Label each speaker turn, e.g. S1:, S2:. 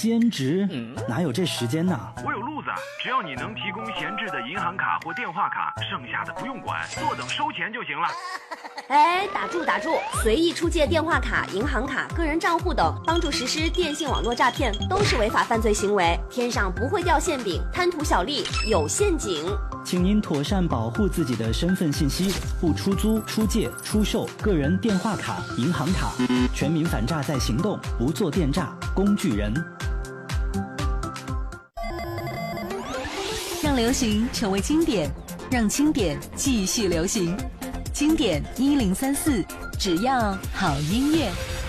S1: 兼职？哪有这时间呢？
S2: 我有路子，只要你能提供闲置的银行卡或电话卡，剩下的不用管，坐等收钱就行了。
S3: 哎，打住！随意出借电话卡、银行卡、个人账户等，帮助实施电信网络诈骗，都是违法犯罪行为。天上不会掉馅饼，贪图小利有陷阱。
S1: 请您妥善保护自己的身份信息，不出租、出借、出售个人电话卡、银行卡。全民反诈在行动，不做电诈工具人。
S4: 让流行成为经典，让经典继续流行。经典1034，只要好音乐。